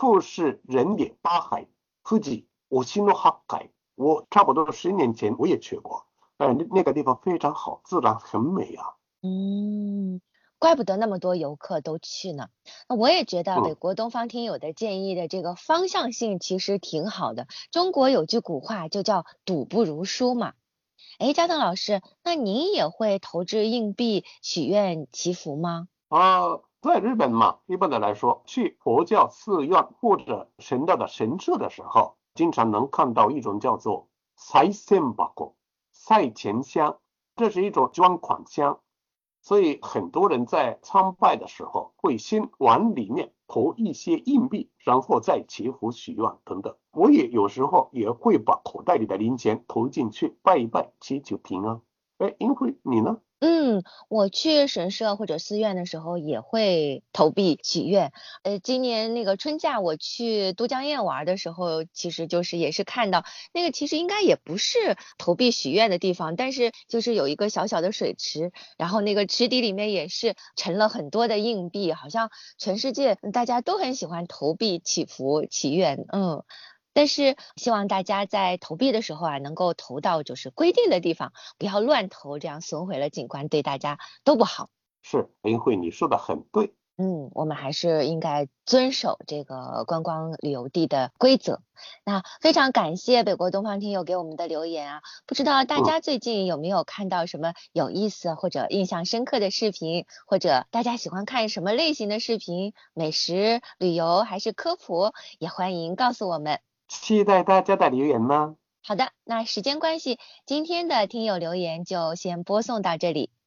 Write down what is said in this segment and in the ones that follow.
富士人野八海、富士吉の八海，我差不多10年前我也去过，那个地方非常好，自然很美啊。 怪不得那么多游客都去呢。那我也觉得北嗯国东方听友的建议的这个方向性其实挺好的。中国有句古话就叫赌不如输嘛。哎，加藤老师，那您也会投掷硬币许愿祈福吗？ 在日本嘛，一般的来说，去佛教寺院或者神道的神社的时候，经常能看到一种叫做赛銭箱、赛钱箱，这是一种捐款箱。所以很多人在参拜的时候，会先往里面投一些硬币，然后再祈福许愿等等。我也有时候也会把口袋里的零钱投进去拜一拜，祈求平安。哎，英辉，你呢？ 我去神社或者寺院的时候也会投币许愿。今年那个春假我去都江堰玩的时候，其实就是也是看到那个其实应该也不是投币许愿的地方，但是就是有一个小小的水池，然后那个池底里面也是盛了很多的硬币，好像全世界大家都很喜欢投币祈福祈愿。但是希望大家在投币的时候啊，能够投到就是规定的地方，不要乱投，这样损毁了景观，对大家都不好。 是，英辉，你说的很对。 我们还是应该遵守这个观光旅游地的规则。那非常感谢北国东方听友给我们的留言啊，不知道大嗯。 家最近有没有看到什么有意思或者印象深刻的视频，或者大家喜欢看什么类型的视频，美食、旅游还是科普，也欢迎告诉我们。 期待大家的留言呢。 好的，那时间关系，今天的听友留言就先播送到这里。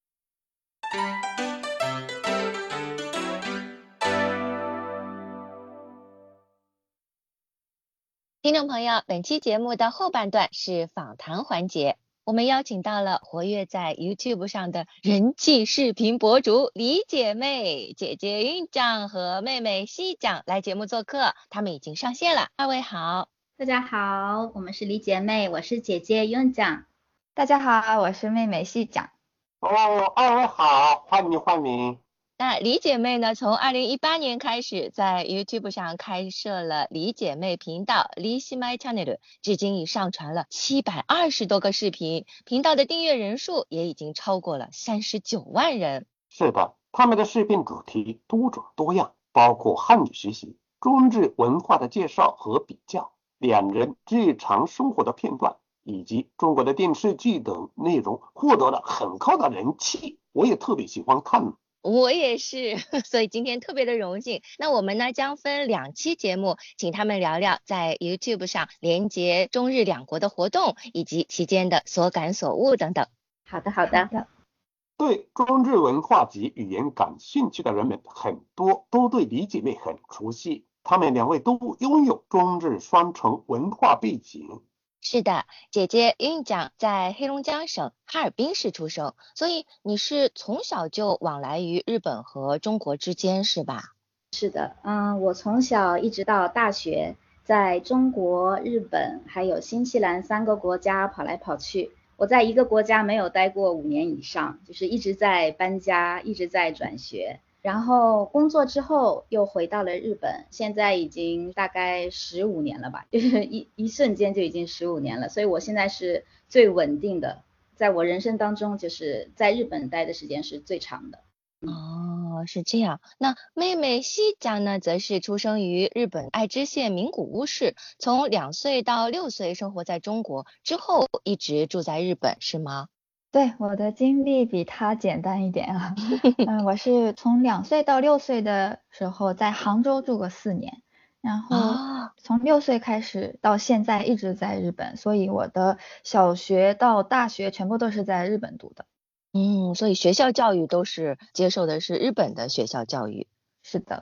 听众朋友，本期节目的后半段是访谈环节，我们邀请到了活跃在 YouTube 上的人气视频博主李姐妹、姐姐韵酱和妹妹西酱来节目做客，她们已经上线了。二位好。 大家好，我们是李姐妹，我是姐姐윤장。 大家好，我是妹妹细讲。 二位好，欢迎欢迎。 那李姐妹呢，从2018年开始在 YouTube 上开设了李姐妹频道李西麦 Channel， 至今已上传了720多个视频，频道的订阅人数也已经超过了39万人。 是的，他们的视频主题多种多样，包括汉语学习、中日文化的介绍和比较，两人日常生活的片段，以及中国的电视剧等内容，获得了很高的人气。我也特别喜欢看。 我也是，所以今天特别的荣幸。那我们呢将分2期节目，请他们聊聊在 YouTube 上连接中日两国的活动，以及期间的所感所悟等等。 好的，好的。 对中日文化及语言感兴趣的人们很多都对李姐妹很熟悉，她们两位都拥有中日双重文化背景。 是的，姐姐韵酱在黑龙江省哈尔滨市出生，所以你是从小就往来于日本和中国之间是吧？ 是的，我从小一直到大学，在中国、日本还有新西兰3个国家跑来跑去。我在一个国家没有待过5年以上，就是一直在搬家，一直在转学。然后工作之后又回到了日本，现在已经大概15年了吧，就是一瞬间就已经15年了，所以我现在是最稳定的，在我人生当中就是在日本待的时间是最长的。 是这样。那妹妹西酱呢，则是出生于日本爱知县名古屋市，从2岁到6岁生活在中国，之后一直住在日本，是吗？ 对，我的经历比他简单一点啊。我是从2岁到6岁的时候在杭州住过4年，然后从6岁开始到现在一直在日本，所以我的小学到大学全部都是在日本读的。 所以学校教育都是接受的是日本的学校教育。 是的。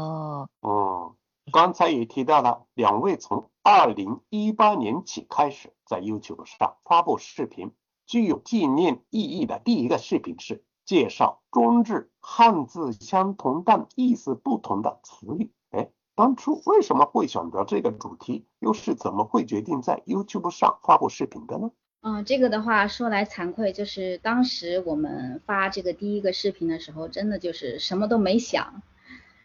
刚才也提到了，两位从2018年起开始在 YouTube 上发布视频，具有纪念意义的第一个视频是介绍中日汉字相同但意思不同的词语。当初为什么会选择这个主题，又是怎么会决定在 YouTube 上发布视频的呢？ 这个的话说来惭愧，就是当时我们发这个第一个视频的时候，真的就是什么都没想，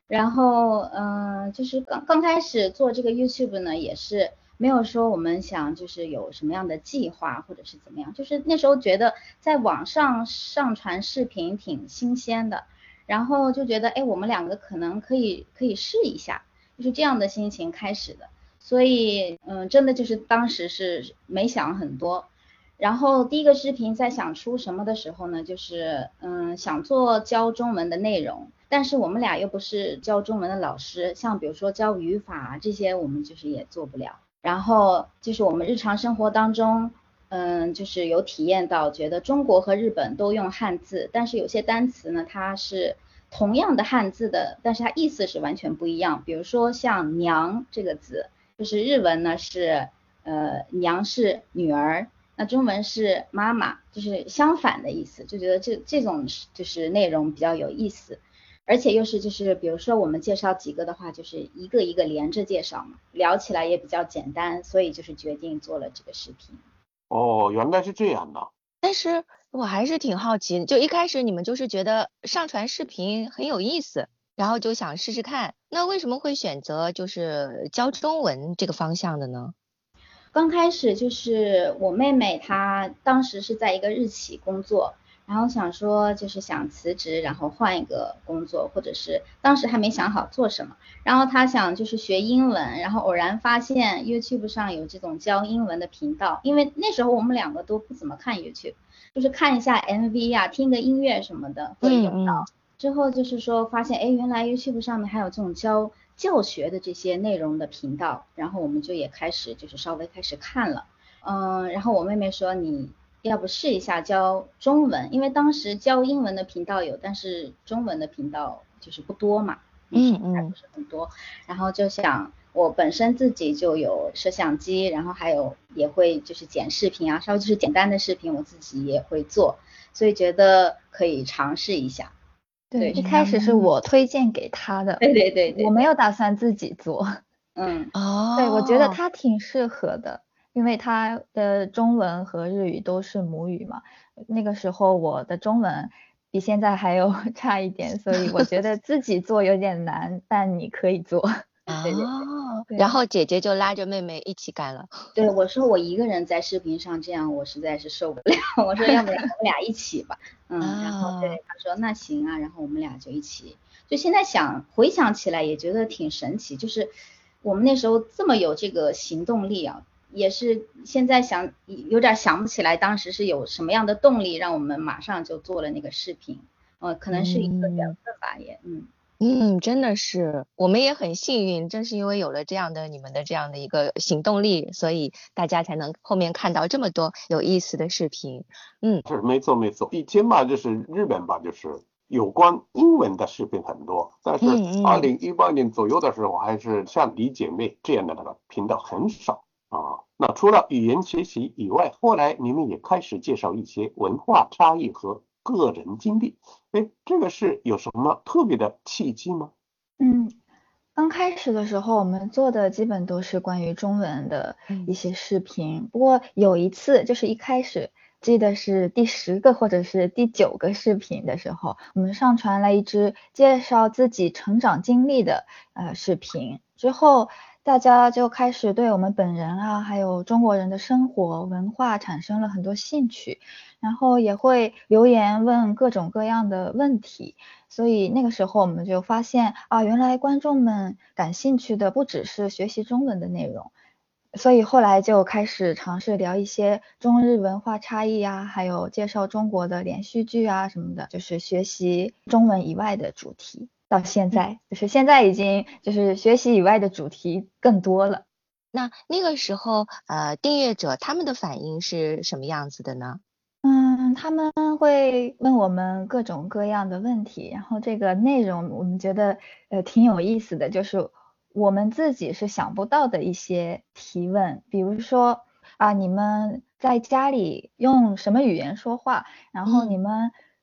然后就是刚开始做这个 YouTube 呢，也是没有说我们想就是有什么样的计划或者是怎么样，就是那时候觉得在网上上传视频挺新鲜的，然后就觉得哎，我们两个可能可以试一下，就是这样的心情开始的。所以真的就是当时是没想很多。然后第一个视频在想出什么的时候呢，就是想做教中文的内容，但是我们俩又不是教中文的老师，像比如说教语法这些我们就是也做不了。然后就是我们日常生活当中就是有体验到，觉得中国和日本都用汉字，但是有些单词呢它是同样的汉字的，但是它意思是完全不一样。比如说像娘这个字，就是日文呢是娘是女儿，那中文是妈妈，就是相反的意思，就觉得这种就是内容比较有意思，而且又是就是比如说我们介绍几个的话，就是一个一个连着介绍嘛，聊起来也比较简单，所以就是决定做了这个视频。 哦，原来是这样的。 但是我还是挺好奇，就一开始你们就是觉得上传视频很有意思，然后就想试试看，那为什么会选择就是教中文这个方向的呢？ 刚开始就是我妹妹她当时是在一个日企工作，然后想说就是想辞职，然后换一个工作，或者是当时还没想好做什么，然后她想就是学英文，然后偶然发现 YouTube 上有这种教英文的频道，因为那时候我们两个都不怎么看 YouTube，就是看一下 MV 呀，听个音乐什么的会用到。之后就是说发现，哎，原来 YouTube 上面还有这种教学的这些内容的频道，然后我们就也开始就是稍微开始看了，然后我妹妹说你要不试一下教中文，因为当时教英文的频道有，但是中文的频道就是不多嘛，还不是很多，然后就想我本身自己就有摄像机，然后还有也会就是剪视频啊，稍微就是简单的视频我自己也会做，所以觉得可以尝试一下。 对，一开始是我推荐给他的， 对， 我没有打算自己做。对，我觉得他挺适合的，因为他的中文和日语都是母语嘛。那个时候我的中文比现在还有差一点，所以我觉得自己做有点难，但你可以做。 然后姐姐就拉着妹妹一起干了。 对，我说我一个人在视频上这样我实在是受不了，我说要不然我们俩一起吧。然后对他说那行啊，然后我们俩就一起。就现在回想起来也觉得挺神奇，就是我们那时候这么有这个行动力啊，也是现在有点想不起来当时是有什么样的动力让我们马上就做了那个视频。可能是一个缘分吧也。 真的是，我们也很幸运，正是因为有了你们的这样的一个行动力，所以大家才能后面看到这么多有意思的视频。 是没错。以前吧，就是日本吧，就是有关英文的视频很多，但是2018年左右的时候，还是像李姐妹这样的那个频道很少啊。那除了语言学习以外，后来你们也开始介绍一些文化差异和个人经历。这个是有什么特别的契机吗？ 刚开始的时候我们做的基本都是关于中文的一些视频，不过有一次就是一开始记得是第10个或者是第9个视频的时候，我们上传了一支介绍自己成长经历的视频，之后大家就开始对我们本人啊，还有中国人的生活文化产生了很多兴趣，然后也会留言问各种各样的问题，所以那个时候我们就发现啊，原来观众们感兴趣的不只是学习中文的内容，所以后来就开始尝试聊一些中日文化差异啊，还有介绍中国的连续剧啊什么的，就是学习中文以外的主题。到现在就是现在已经就是学习以外的主题更多了。 那个时候订阅者他们的反应是什么样子的呢？ 他们会问我们各种各样的问题，然后这个内容我们觉得挺有意思的，就是我们自己是想不到的一些提问，比如说你们在家里用什么语言说话，然后你们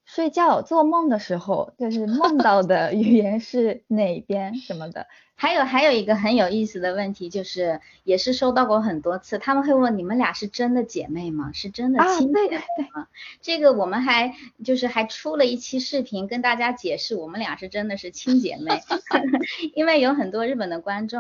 睡觉做梦的时候，就是梦到的语言是哪边什么的。 还有一个很有意思的问题，就是也是收到过很多次，他们会问你们俩是真的姐妹吗？是真的亲姐妹吗？这个我们还出了一期视频跟大家解释，我们俩是真的是亲姐妹，因为有很多日本的观众